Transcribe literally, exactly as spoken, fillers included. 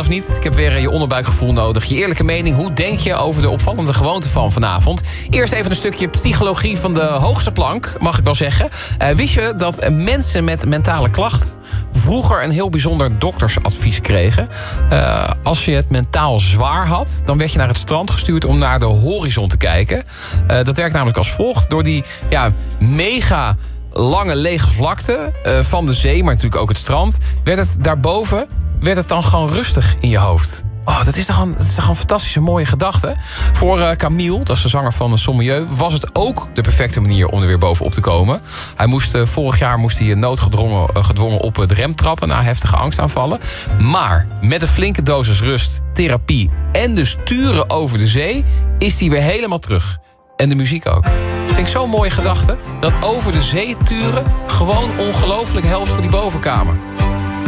of niet? Ik heb weer je onderbuikgevoel nodig. Je eerlijke mening, hoe denk je over de opvallende gewoonte van vanavond? Eerst even een stukje psychologie van de hoogste plank, mag ik wel zeggen. Uh, wist je dat mensen met mentale klachten vroeger een heel bijzonder doktersadvies kregen? Uh, als je het mentaal zwaar had, dan werd je naar het strand gestuurd om naar de horizon te kijken. Uh, dat werkt namelijk als volgt. Door die ja, mega lange lege vlakte uh, van de zee, maar natuurlijk ook het strand, werd het daarboven werd het dan gewoon rustig in je hoofd. Oh, dat is toch een, dat is toch een fantastische mooie gedachte. Voor uh, Camille, dat is de zanger van Sommieu, was het ook de perfecte manier om er weer bovenop te komen. Hij moest, uh, vorig jaar moest hij noodgedwongen uh, gedwongen op het rem trappen na heftige angstaanvallen. Maar met een flinke dosis rust, therapie en dus turen over de zee is hij weer helemaal terug. En de muziek ook. Vind ik zo'n mooie gedachte. Dat over de zee turen gewoon ongelooflijk helpt voor die bovenkamer.